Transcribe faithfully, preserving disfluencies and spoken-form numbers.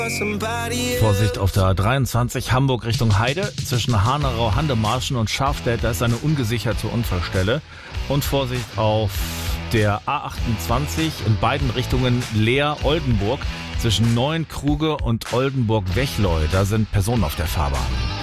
Vorsicht auf der A dreiundzwanzig Hamburg Richtung Heide. Zwischen Hanau-Handemarschen und Schafstedt, da ist eine ungesicherte Unfallstelle. Und Vorsicht auf der A achtundzwanzig in beiden Richtungen Leer-Oldenburg. Zwischen Neuenkruge und Oldenburg-Wechleu, da sind Personen auf der Fahrbahn.